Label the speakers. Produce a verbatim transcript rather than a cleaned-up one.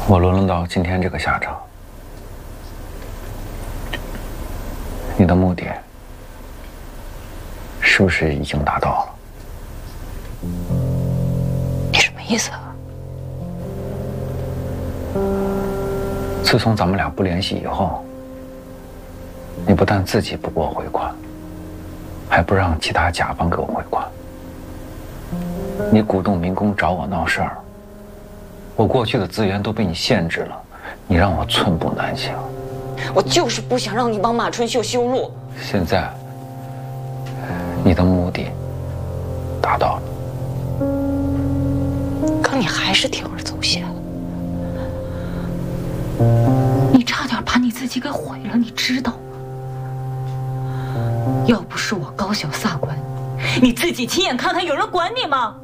Speaker 1: 我沦落到今天这个下场，你的目的是不是已经达到了？
Speaker 2: 你什么意思啊？
Speaker 1: 自从咱们俩不联系以后，你不但自己不给我汇款，还不让其他甲方给我汇款。你鼓动民工找我闹事儿，我过去的资源都被你限制了，你让我寸步难行。
Speaker 2: 我就是不想让你帮马春秀修路。
Speaker 1: 现在，你的目的达到了，
Speaker 2: 可你还是铤而走险。你差点把你自己给毁了，你知道吗？要不是我高效撒关，你自己亲眼看看有人管你吗？